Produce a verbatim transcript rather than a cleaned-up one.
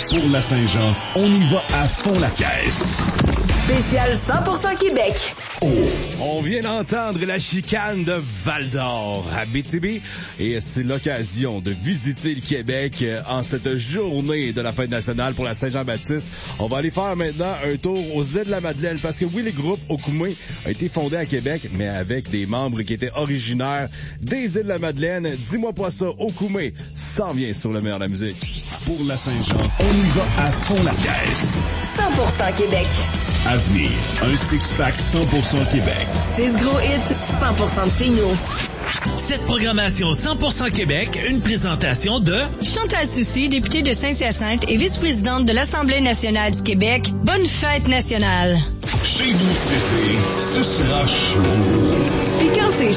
Pour la Saint-Jean, on y va à fond la caisse. Spécial cent pour cent Québec. Oh. On vient d'entendre la chicane de Val-d'Or à Abitibi et c'est l'occasion de visiter le Québec en cette journée de la fête nationale pour la Saint-Jean-Baptiste. On va aller faire maintenant un tour aux îles de la Madeleine parce que oui, le groupe Okoumé a été fondé à Québec, mais avec des membres qui étaient originaires des îles de la Madeleine. Dis-moi pas ça, Okoumé s'en vient sur le meilleur de la musique. Pour la Saint-Jean, on y va à fond la caisse. cent pour cent Québec. Avenir, un six-pack cent pour cent Québec. six gros hits, cent pour cent de chez nous. Cette programmation cent pour cent Québec, une présentation de Chantal Soucy, députée de Saint-Hyacinthe et vice-présidente de l'Assemblée nationale du Québec. Bonne fête nationale. Chez vous cet été, ce sera chaud.